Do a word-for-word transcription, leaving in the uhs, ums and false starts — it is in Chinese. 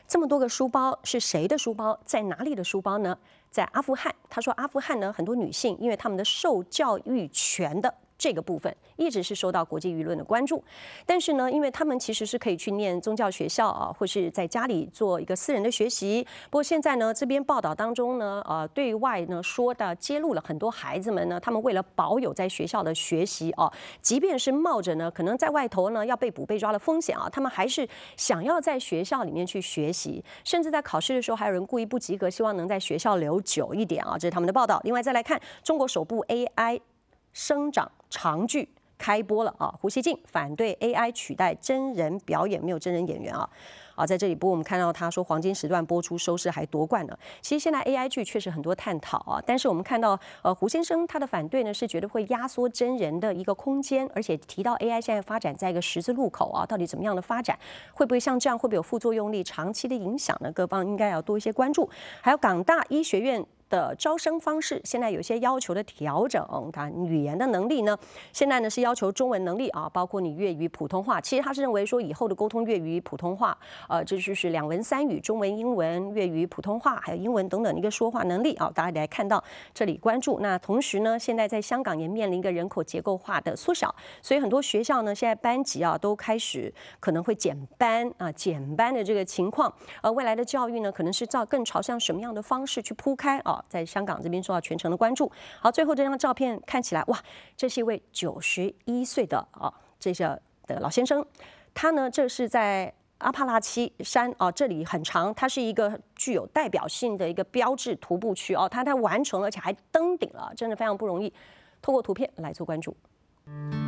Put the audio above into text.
这么多个书包是谁的书包？在哪里的书包呢？在阿富汗。他说，阿富汗呢，很多女性因为她们的受教育权的这个部分一直是受到国际舆论的关注，但是呢，因为他们其实是可以去念宗教学校啊，或是在家里做一个私人的学习。不过现在呢，这边报道当中呢，呃，对外呢说的揭露了很多孩子们呢，他们为了保有在学校的学习啊，即便是冒着呢可能在外头呢要被捕被抓的风险啊，他们还是想要在学校里面去学习，甚至在考试的时候还有人故意不及格，希望能在学校留久一点啊，这是他们的报道。另外再来看中国首部 A I 生长长剧开播了啊！胡锡进反对 A I 取代真人表演，没有真人演员啊！啊，在这里，不过我们看到他说黄金时段播出收视还夺冠呢。其实现在 A I 剧确实很多探讨啊，但是我们看到呃胡先生他的反对呢是觉得会压缩真人的一个空间，而且提到 A I 现在发展在一个十字路口啊，到底怎么样的发展，会不会像这样会不会有副作用力、长期的影响呢？各方应该要多一些关注。还有港大医学院的招生方式现在有些要求的调整，它语言的能力呢，现在呢是要求中文能力啊，包括你粤语、普通话。其实他是认为说以后的沟通粤语、普通话，呃，这就是两文三语，中文、英文、粤语、普通话，还有英文等等的一个说话能力啊，大家来看到这里关注。那同时呢，现在在香港也面临一个人口结构化的缩小，所以很多学校呢现在班级啊都开始可能会减班啊，减班的这个情况。呃，未来的教育呢，可能是照更朝向什么样的方式去铺开啊？在香港这边受到全程的关注。好，最后这张照片看起来，哇，这是一位九十一岁的啊，这个的老先生。他呢，这是在阿帕拉契山啊，这里很长，它是一个具有代表性的一个标志徒步区哦。他他完成了，而且还登顶了，真的非常不容易。透过图片来做关注。